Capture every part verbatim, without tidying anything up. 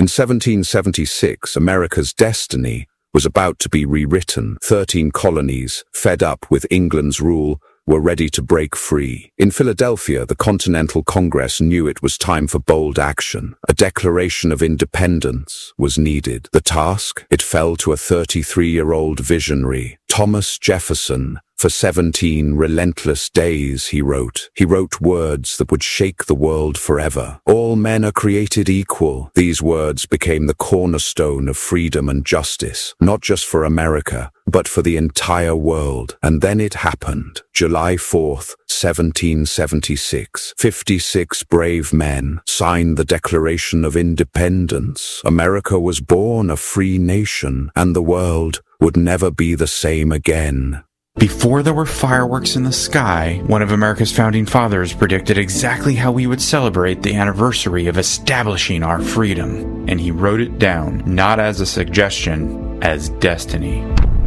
In seventeen seventy-six, America's destiny was about to be rewritten. Thirteen colonies, fed up with England's rule, were ready to break free. In Philadelphia, the Continental Congress knew it was time for bold action. A declaration of independence was needed. The task? It fell to a thirty-three-year-old visionary, Thomas Jefferson. For seventeen relentless days, he wrote. He wrote words that would shake the world forever. All men are created equal. These words became the cornerstone of freedom and justice, not just for America, but for the entire world. And then it happened. July fourth, seventeen seventy-six. fifty-six brave men signed the Declaration of Independence. America was born a free nation, and the world would never be the same again. Before there were fireworks in the sky, one of America's founding fathers predicted exactly how we would celebrate the anniversary of establishing our freedom. And he wrote it down, not as a suggestion, as destiny.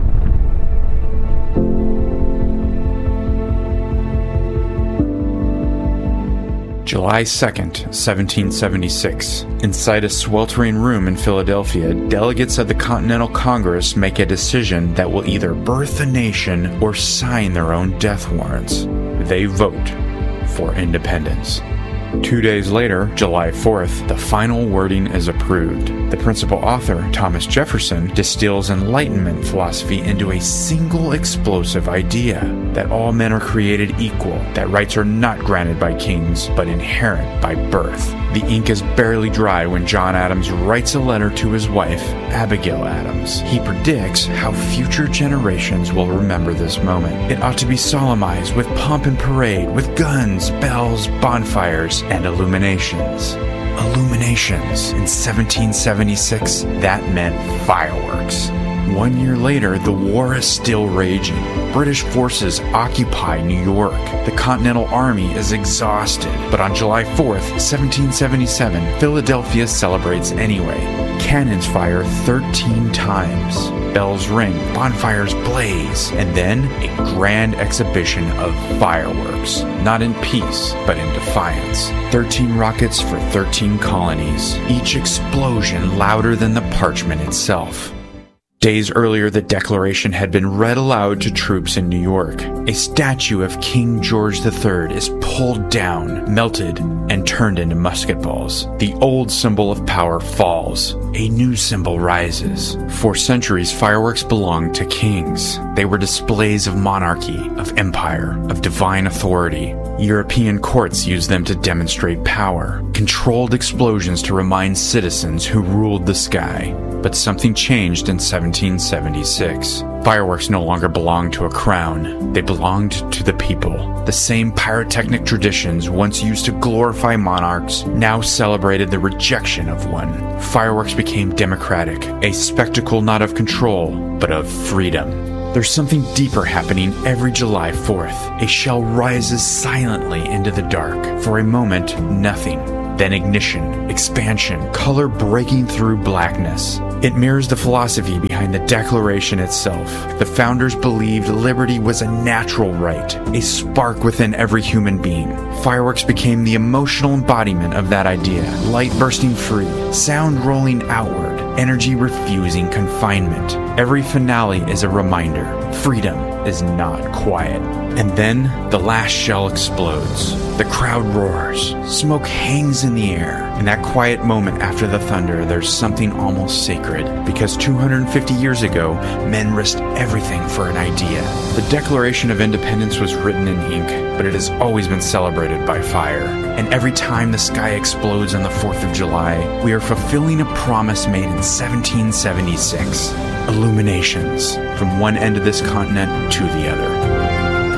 July second, seventeen seventy-six. Inside a sweltering room in Philadelphia, delegates of the Continental Congress make a decision that will either birth a nation or sign their own death warrants. They vote for independence. Two days later, July fourth, the final wording is approved. The principal author, Thomas Jefferson, distills Enlightenment philosophy into a single explosive idea: that all men are created equal, that rights are not granted by kings, but inherent by birth. The ink is barely dry when John Adams writes a letter to his wife, Abigail Adams. He predicts how future generations will remember this moment. It ought to be solemnized with pomp and parade, with guns, bells, bonfires, and illuminations. Illuminations. In seventeen seventy-six, that meant fireworks. One year later, the war is still raging. British forces occupy New York. The Continental Army is exhausted. But on July fourth, seventeen seventy-seven, Philadelphia celebrates anyway. Cannons fire thirteen times. Bells ring, bonfires blaze, and then a grand exhibition of fireworks. Not in peace, but in defiance. thirteen rockets for thirteen colonies. Each explosion louder than the parchment itself. Days earlier, the Declaration had been read aloud to troops in New York. A statue of King George the Third is pulled down, melted, and turned into musket balls. The old symbol of power falls. A new symbol rises. For centuries, fireworks belonged to kings. They were displays of monarchy, of empire, of divine authority. European courts used them to demonstrate power. Controlled explosions to remind citizens who ruled the sky. But something changed in seventeen seventy-six. Fireworks no longer belonged to a crown. They belonged to the people. The same pyrotechnic traditions once used to glorify monarchs now celebrated the rejection of one. Fireworks became democratic, a spectacle not of control, but of freedom. There's something deeper happening every July fourth. A shell rises silently into the dark. For a moment, nothing. Then ignition, expansion, color breaking through blackness. It mirrors the philosophy behind the Declaration itself. The founders believed liberty was a natural right, a spark within every human being. Fireworks became the emotional embodiment of that idea. Light bursting free, sound rolling outward, energy refusing confinement. Every finale is a reminder. Freedom is not quiet. And then the last shell explodes. The crowd roars. Smoke hangs in the air. In that quiet moment after the thunder, there's something almost sacred. Because two hundred fifty years ago, men risked everything for an idea. The Declaration of Independence was written in ink, but it has always been celebrated by fire. And every time the sky explodes on the fourth of July, we are fulfilling a promise made in seventeen seventy-six. Illuminations from one end of this continent to the other.